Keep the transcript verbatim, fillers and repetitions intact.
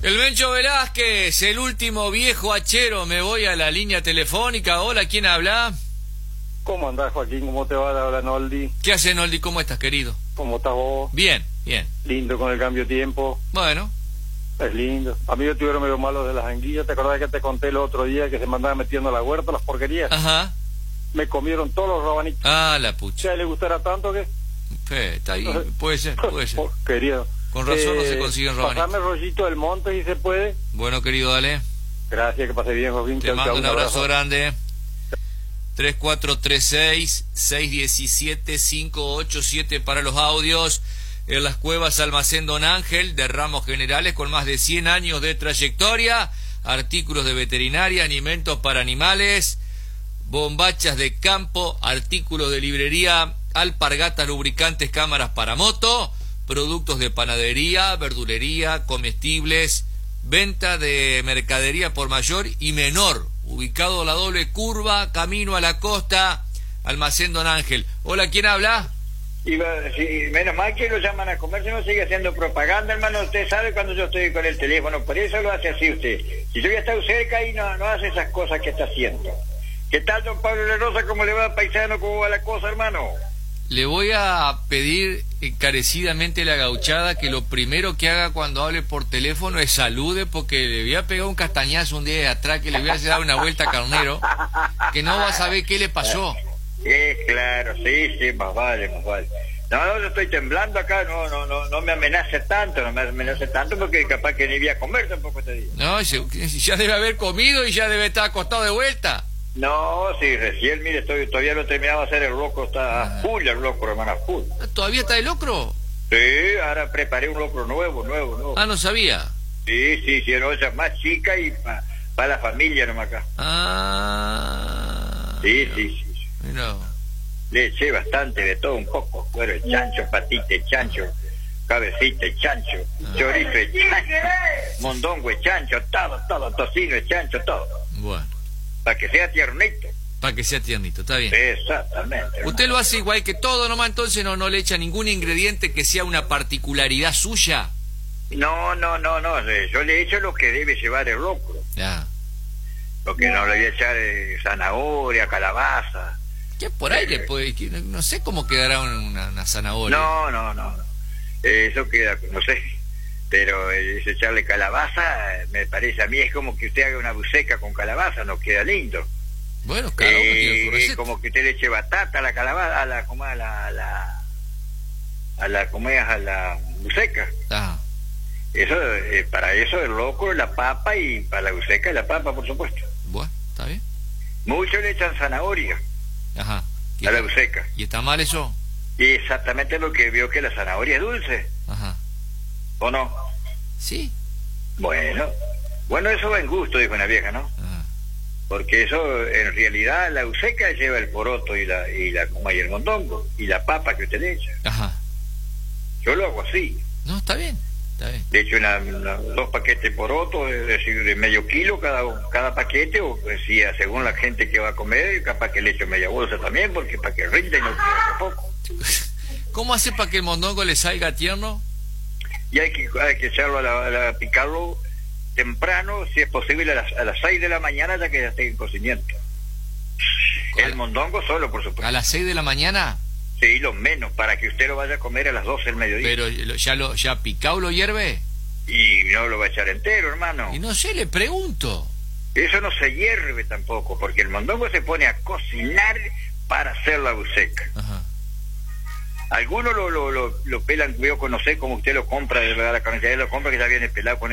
El Bencho Velázquez, el último viejo hachero, me voy a la línea telefónica. Hola, ¿quién habla? ¿Cómo andás, Joaquín? ¿Cómo te va? Habla Noldi. ¿Qué hace, Noldi? ¿Cómo estás, querido? ¿Cómo estás vos? Bien, bien. Lindo con el cambio de tiempo. Bueno. Es lindo. A mí yo estuvieron medio malos de las anguillas. ¿Te acordás que te conté el otro día que se mandaban metiendo a la huerta las porquerías? Ajá. Me comieron todos los rabanitos. Ah, la pucha. ¿Ya le gustará tanto que? Eh, está ahí, puede ser, puede ser. Porquería. Con razón no Eh, se consiguen rabanitos. Pasame rollito del monte si se puede. Bueno, querido, dale. Gracias, que pase bien, Joaquín. Te Chau, mando chau, un abrazo grande. tres cuatro tres seis, seis uno siete, cinco ocho siete para los audios. En las cuevas Almacén Don Ángel, de ramos generales con más de cien años de trayectoria, artículos de veterinaria, alimentos para animales, bombachas de campo, artículos de librería, alpargatas, lubricantes, cámaras para moto, productos de panadería, verdulería, comestibles, venta de mercadería por mayor y menor, ubicado a la doble curva, camino a la costa, Almacén Don Ángel. Hola, ¿quién habla? Y, sí, menos mal que lo llaman a comer, si no sigue haciendo propaganda, hermano. Usted sabe cuando yo estoy con el teléfono, por eso lo hace así usted. Si yo ya estoy cerca y no, no hace esas cosas que está haciendo. ¿Qué tal, don Pablo La Rosa? ¿Cómo le va, paisano? ¿Cómo va la cosa, hermano? Le voy a pedir encarecidamente a la gauchada que lo primero que haga cuando hable por teléfono es salude, porque le voy a pegar un castañazo un día de atrás, que le voy a hacer dar una vuelta a Carnero, que no va a saber qué le pasó. Eh, claro, sí, sí, más vale, más vale. No, no, yo estoy temblando acá, no, no, no, no me amenace tanto, no me amenace tanto porque capaz que ni voy a comer tampoco este día. No, ya debe haber comido y ya debe estar acostado de vuelta. No, sí, recién, mire, estoy, todavía no terminaba de hacer el locro, está a full el locro, hermano, a full. ¿Todavía está el locro? Sí, ahora preparé un locro nuevo, nuevo, nuevo. Ah, no sabía. Sí, sí, sí, no, esa más chica y para pa la familia nomás acá. Ah. Sí, sí, sí. Mira. Le eché bastante de todo un poco, cuero de chancho, patita de chancho, cabecita de chancho, ah. chorizo de chancho, mondongo de chancho, todo, todo, tocino de chancho, todo. Bueno. Para que sea tiernito. Para que sea tiernito, está bien. Exactamente. ¿Usted lo hace igual que todo nomás, entonces no, no le echa ningún ingrediente que sea una particularidad suya? No, no, no, no, yo le echo lo que debe llevar el locro. Ya. Lo que no le voy a echar es zanahoria, calabaza. ¿Qué por ahí le puede? No sé cómo quedará una, una zanahoria. No, no, no, no. Eh, eso queda, no sé. Pero eh, echarle calabaza, me parece a mí, es como que usted haga una buceca con calabaza, no queda lindo. Bueno, claro, eh, es como que usted le eche batata a la calabaza, a la, como a la, a la, a la, como es, a la buceca. Ajá. Eso, eh, para eso el loco, la papa, y para la buceca la papa, por supuesto. Bueno, está bien. Muchos le echan zanahoria. Ajá. A la buceca. ¿Y está mal eso? Y exactamente lo que vio, que la zanahoria es dulce. Ajá. ¿O no? Sí. Bueno, bueno, eso va en gusto, dijo una vieja, ¿no? Ajá. Porque eso, en realidad, la buceca lleva el poroto y la, y la, como hay el mondongo, y la papa que usted le echa. Ajá. Yo lo hago así. No, está bien, está bien. Le echo una, una, dos paquetes de poroto, es decir, de medio kilo cada, cada paquete, o decía, según la gente que va a comer, capaz que le echo media bolsa también, porque para que rinda y no quede poco. ¿Cómo hace para que el mondongo le salga tierno? Y hay que, hay que echarlo a, la, a, la, a picarlo temprano, si es posible a las, a las seis de la mañana, ya que ya esté en cocimiento. El mondongo solo, por supuesto. ¿A las seis de la mañana? Sí, lo menos, para que usted lo vaya a comer a las doce del mediodía. Pero ya lo ya picado lo hierve. Y no lo va a echar entero, hermano. Y no sé, le pregunto. Eso no se hierve tampoco, porque el mondongo se pone a cocinar para hacer la buceca. Ajá. Algunos lo, lo, lo, lo pelan, yo conocé como usted lo compra, de verdad, la carnicería lo compra, que ya viene pelado con